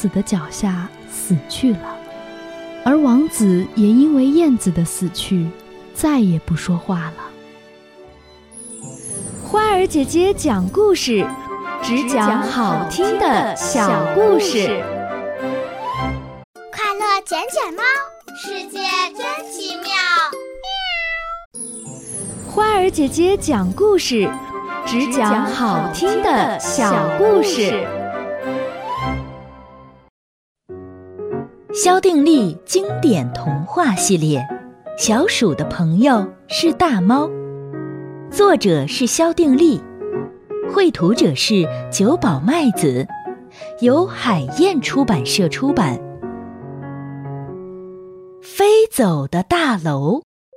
子的脚下死去了，而王子也因为燕子的死去，再也不说话了。 花儿姐姐讲故事，只讲好听的小故事。 快乐捡捡猫，世界真奇妙。 花儿姐姐讲故事，只讲好听的小故事。 萧定力经典童话系列《小鼠的朋友是大猫》，作者是萧定力，绘图者是久保麦子，由海燕出版社出版。飞走的大楼。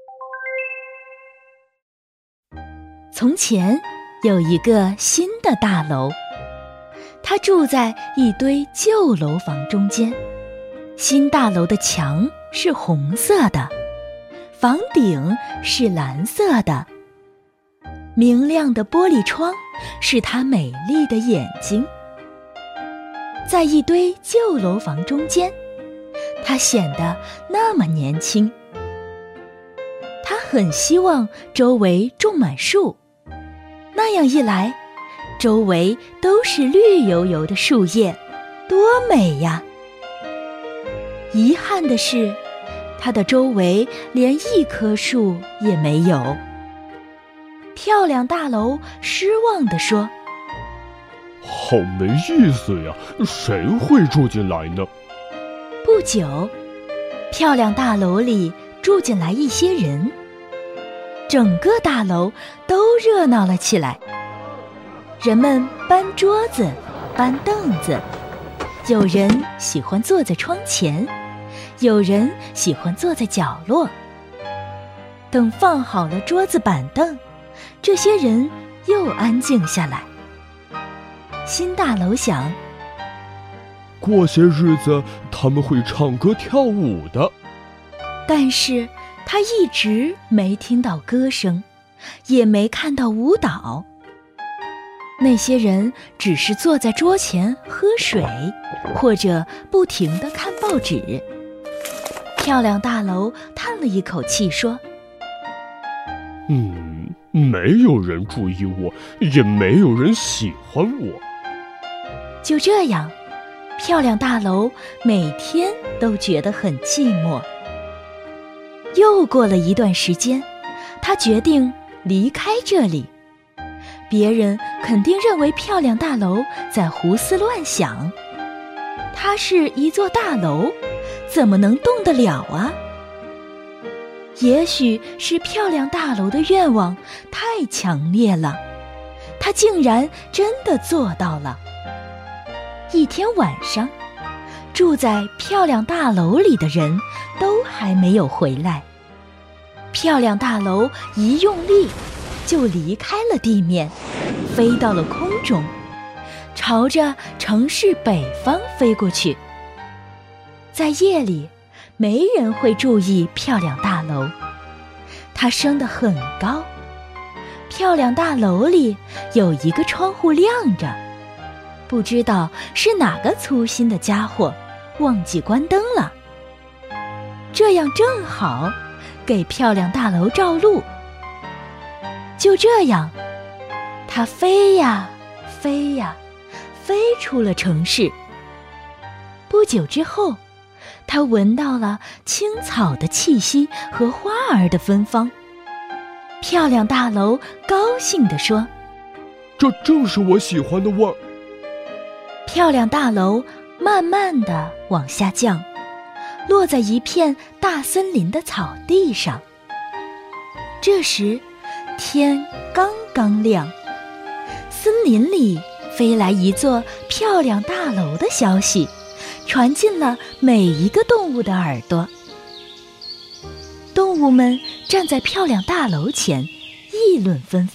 从前有一个新的大楼，它住在一堆旧楼房中间。新大楼的墙是红色的，房顶是蓝色的，明亮的玻璃窗是它美丽的眼睛。在一堆旧楼房中间，它显得那么年轻。它很希望周围种满树，那样一来，周围都是绿油油的树叶，多美呀！遗憾的是，它的周围连一棵树也没有。漂亮大楼失望地说：“ 好没意思呀，谁会住进来呢？” 不久，漂亮大楼里住进来一些人，整个大楼都热闹了起来。人们搬桌子，搬凳子，有人喜欢坐在窗前，有人喜欢坐在角落。等放好了桌子板凳，这些人又安静下来。新大楼想， 过些日子他们会唱歌跳舞的。 但是他一直没听到歌声，也没看到舞蹈。那些人只是坐在桌前喝水，或者不停地看报纸。漂亮大楼叹了一口气说：“ 没有人注意我，也没有人喜欢我。” 就这样，漂亮大楼每天都觉得很寂寞。又过了一段时间，他决定离开这里。别人肯定认为漂亮大楼在胡思乱想。它是一座大楼，怎么能动得了啊？也许是漂亮大楼的愿望太强烈了，它竟然真的做到了。一天晚上，住在漂亮大楼里的人都还没有回来。漂亮大楼一用力，就离开了地面，飞到了空中，朝着城市北方飞过去。在夜里，没人会注意漂亮大楼，它升得很高。漂亮大楼里有一个窗户亮着，不知道是哪个粗心的家伙忘记关灯了。这样正好给漂亮大楼照路。就这样，它飞呀飞呀，飞出了城市。不久之后，它闻到了青草的气息和花儿的芬芳。漂亮大楼高兴地说：“ 这正是我喜欢的味儿。” 漂亮大楼慢慢地往下降，落在一片大森林的草地上。这时，天刚刚亮，森林里飞来一座漂亮大楼的消息，传进了每一个动物的耳朵。动物们站在漂亮大楼前，议论纷纷。